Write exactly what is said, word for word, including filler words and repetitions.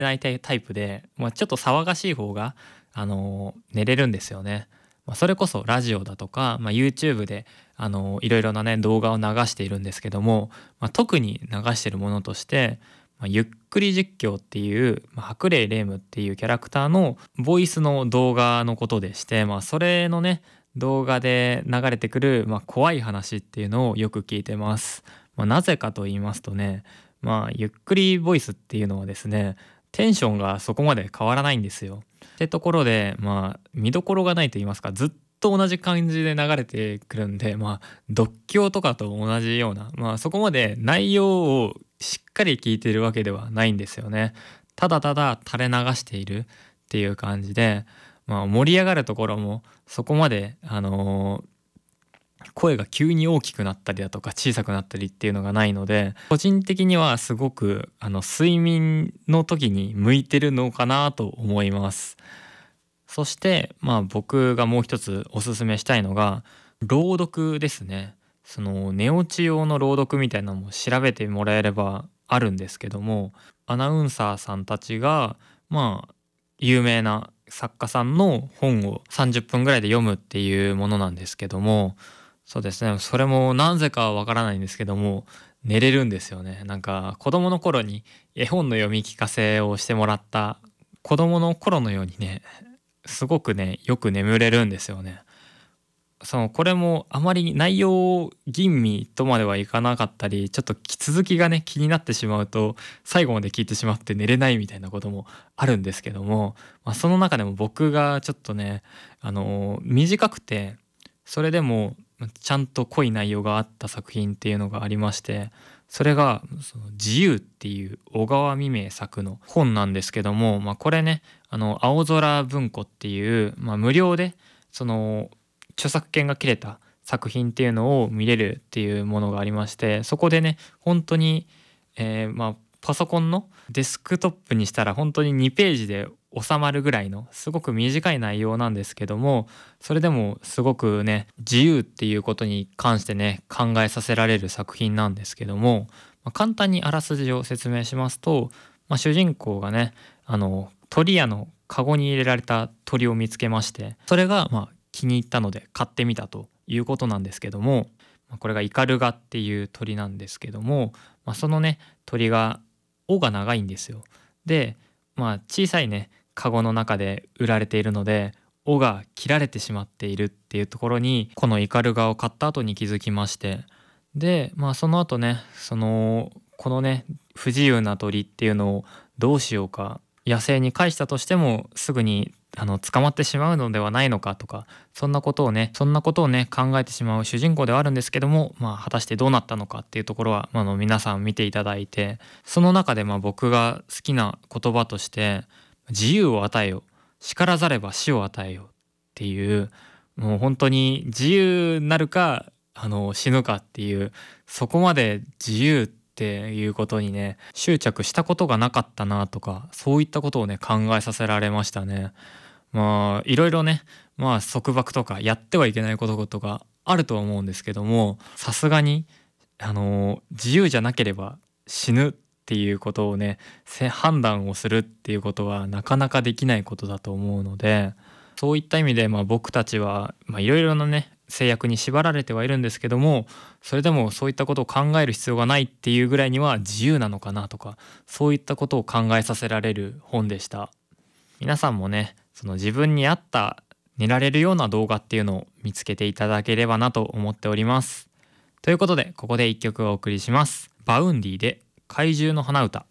ないタイプで、まあ、ちょっと騒がしい方が、あの寝れるんですよね。まあ、それこそラジオだとか、まあ、YouTube で、あのいろいろなね動画を流しているんですけども、まあ、特に流しているものとして、まあ、ゆっくり実況っていう、まあ、白麗霊夢っていうキャラクターのボイスの動画のことでして、まあ、それのね動画で流れてくる、まあ、怖い話っていうのをよく聞いてます。まあ、なぜかと言いますとね、まあ、ゆっくりボイスっていうのはですね、テンションがそこまで変わらないんですよ。ってところで、まあ、見どころがないと言いますか、ずっと同じ感じで流れてくるんで、まあ、読経とかと同じような、まあ、そこまで内容をしっかり聞いているわけではないんですよね。ただただ垂れ流しているっていう感じで、まあ、盛り上がるところもそこまで、あのー声が急に大きくなったりだとか小さくなったりっていうのがないので、個人的にはすごくあの睡眠の時に向いてるのかなと思います。そしてまあ僕がもう一つおすすめしたいのが朗読ですね。その寝落ち用の朗読みたいなのも調べてもらえればあるんですけども、アナウンサーさんたちがまあ有名な作家さんの本をさんじゅっぷんぐらいで読むっていうものなんですけども、そうですね、それもなぜかはわからないんですけども寝れるんですよね。なんか子供の頃に絵本の読み聞かせをしてもらった子供の頃のようにね、すごくねよく眠れるんですよね。そのこれもあまり内容吟味とまではいかなかったり、ちょっと続きがね気になってしまうと最後まで聞いてしまって寝れないみたいなこともあるんですけども、まあ、その中でも僕がちょっとね、あの短くてそれでもちゃんと濃い内容があった作品っていうのがありまして、それがその自由っていう小川未明作の本なんですけども、まあ、これね、あの青空文庫っていう、まあ、無料でその著作権が切れた作品っていうのを見れるっていうものがありまして、そこでね本当に、えーまあパソコンのデスクトップにしたら本当ににページで収まるぐらいのすごく短い内容なんですけども、それでもすごくね自由っていうことに関してね考えさせられる作品なんですけども、まあ、簡単にあらすじを説明しますと、まあ、主人公がねあの鳥屋のカゴに入れられた鳥を見つけまして、それがまあ気に入ったので買ってみたということなんですけども、まあこれがイカルガっていう鳥なんですけども、まあ、そのね鳥が尾が長いんですよ。でまあ小さいねカゴの中で売られているので尾が切られてしまっているっていうところにこのイカルガを買った後に気づきまして、でまあその後ねそのこのね不自由な鳥っていうのをどうしようか、野生に返したとしてもすぐにあの捕まってしまうのではないのかとか、そんなことをねそんなことをね考えてしまう主人公ではあるんですけども、まあ果たしてどうなったのかっていうところは、まあ、あの皆さん見ていただいて、その中でまあ僕が好きな言葉として自由を与えよ、叱らざれば死を与えよっていう、もう本当に自由なるかあの死ぬかっていう、そこまで自由っていうことにね執着したことがなかったなとか、そういったことをね考えさせられましたね。まあいろいろね、まあ束縛とかやってはいけないこととかあるとは思うんですけども、さすがにあの自由じゃなければ死ぬっていうことをねせ判断をするっていうことはなかなかできないことだと思うので、そういった意味でまあ僕たちはいろいろなね制約に縛られてはいるんですけども、それでもそういったことを考える必要がないっていうぐらいには自由なのかなとか、そういったことを考えさせられる本でした。皆さんもねその自分に合った寝られるような動画っていうのを見つけていただければなと思っております。ということでここで一曲お送りします。バウンディで怪獣の花歌。